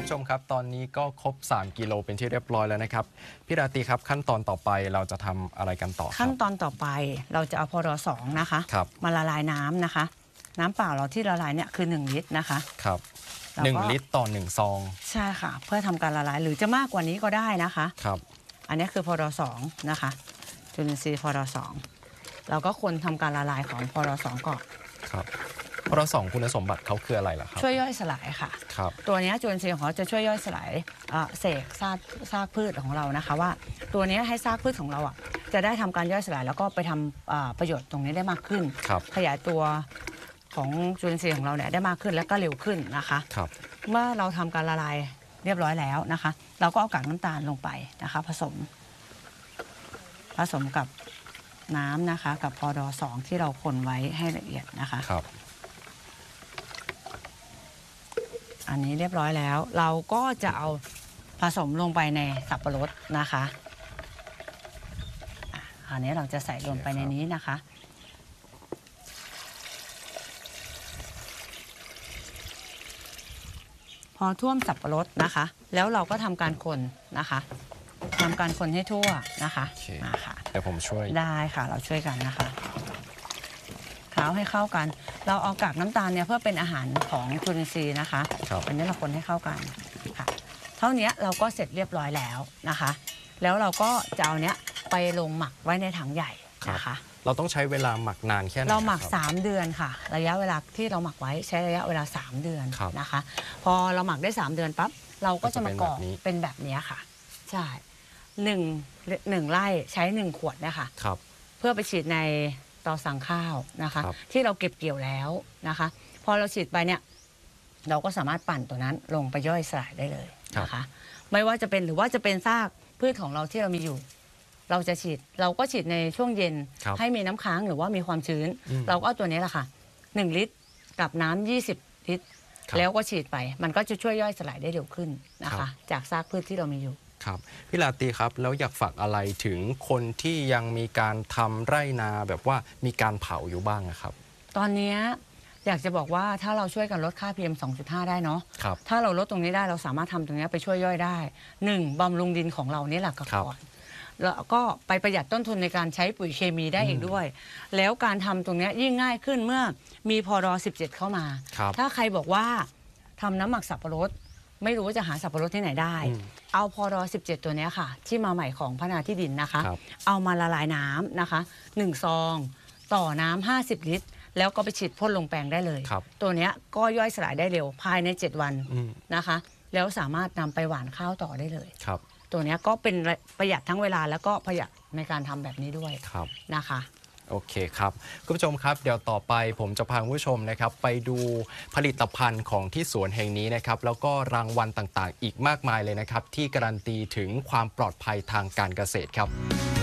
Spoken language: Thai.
ผู้ชมครับตอนนี้ก็ครบ3 กิโลเป็นที่เรียบร้อยแล้วนะครับพี่ราตรีครับขั้นตอนต่อไปเราจะทำอะไรกันต่อขั้นตอนต่อไปเราจะเอาพร2นะคะมาละลายน้ำนะคะน้ำเปล่าเราที่ละลายเนี่ยคือ1 ลิตรนะคะครับ1 ลิตรต่อ1 ซองใช่ค่ะเพื่อทำการละลายหรือจะมากกว่านี้ก็ได้นะคะครับอันนี้คือพร2นะคะจุลินทรีย์พร2เราก็ควรทำการละลายของพร2ก่อนครับพร2คุณสมบัติเขาคืออะไรล่ะครับช่วยย่อยสลายค่ะครับตัวนี้จุลินทรีย์ของเขาจะช่วยย่อยสลายเศษซากพืชของเรานะคะว่าตัวนี้ให้ซากพืชของเราจะได้ทำการย่อยสลายแล้วก็ไปทำประโยชน์ตรงนี้ได้มากขึ้นขยายตัวของจุลินทรีย์ของเราเนี่ยได้มากขึ้นและก็เร็วขึ้นนะคะเมื่อเราทำการละลายเรียบร้อยแล้วนะคะเราก็เอากากน้ำตาลลงไปนะคะผสมกับน้ำนะคะกับพร2ที่เราคนไว้ให้ละเอียดนะคะอันนี้เรียบร้อยแล้วเราก็จะเอาผสมลงไปในสับปะรดนะคะอันนี้เราจะใส่ลงไปในนี้นะคะพอท่วมสับปะรดนะคะแล้วเราก็ทำการคนนะคะทำการคนให้ทั่วนะคะมาค่ะเดี๋ยวผมช่วยได้ค่ะเราช่วยกันนะคะเคล้าให้เข้ากันเราเอากากน้ำตาลเนี่ยเพื่อเป็นอาหารของจุลินทรีย์นะคะอันนี้เราคนให้เข้ากันค่ะเท่านี้เราก็เสร็จเรียบร้อยแล้วนะคะแล้วเราก็จะเอาเนี้ยไปลงหมักไว้ในถังใหญ่นะคะเราต้องใช้เวลาหมักนานแค่ไหนเราหมัก3 เดือนค่ะระยะเวลาที่เราหมักไว้ใช้ระยะเวลา3 เดือนนะคะพอเราหมักได้3 เดือนปั๊บเราก็จะมากรอกเป็นแบบนี้ค่ะใช่1 ไร่ใช้1 ขวดนะคะเพื่อไปฉีดในต่อสั่งข้าวนะคะที่เราเก็บเกี่ยวแล้วนะคะพอเราฉีดไปเนี่ยเราก็สามารถปั่นตัวนั้นลงไปย่อยสลายได้เลยนะคะไม่ว่าจะเป็นหรือว่าจะเป็นซากพืชของเราที่เรามีอยู่เราก็ฉีดในช่วงเย็นให้มีน้ำค้างหรือว่ามีความชื้นเราก็เอาตัวนี้แหละค่ะ1 ลิตรกับน้ำ20 ลิตรแล้วก็ฉีดไปมันก็จะช่วยย่อยสลายได้เร็วขึ้นนะคะจากซากพืชที่เรามีอยู่ครับพี่ราตรีครับแล้วอยากฝากอะไรถึงคนที่ยังมีการทำไร่นาแบบว่ามีการเผาอยู่บ้างครับตอนนี้อยากจะบอกว่าถ้าเราช่วยกันลดค่า PM 2.5 ได้เนาะถ้าเราลดตรงนี้ได้เราสามารถทำตรงนี้ไปช่วยย่อยได้1บำรุงดินของเรานี่แหละก่อนแล้วก็ไปประหยัดต้นทุนในการใช้ปุ๋ยเคมีได้อีกด้วยแล้วการทำตรงนี้ยิ่งง่ายขึ้นเมื่อมีพร17เข้ามาถ้าใครบอกว่าทำน้ำหมักสับปะรดไม่รู้ว่าจะหาสับปะรดที่ไหนได้เอาพร17ตัวนี้ค่ะที่มาใหม่ของพัฒนาที่ดินนะคะเอามาละลายน้ำนะคะ1 ซองต่อน้ำ50 ลิตรแล้วก็ไปฉีดพ่นลงแปลงได้เลยตัวนี้ก็ย่อยสลายได้เร็วภายใน7 วันนะคะแล้วสามารถนำไปหว่านข้าวต่อได้เลยตัวนี้ก็เป็นประหยัดทั้งเวลาแล้วก็ประหยัดในการทำแบบนี้ด้วยนะคะโอเคครับคุณผู้ชมครับเดี๋ยวต่อไปผมจะพาคุณผู้ชมนะครับไปดูผลิตภัณฑ์ของที่สวนแห่งนี้นะครับแล้วก็รางวัลต่างๆอีกมากมายเลยนะครับที่การันตีถึงความปลอดภัยทางการเกษตรครับ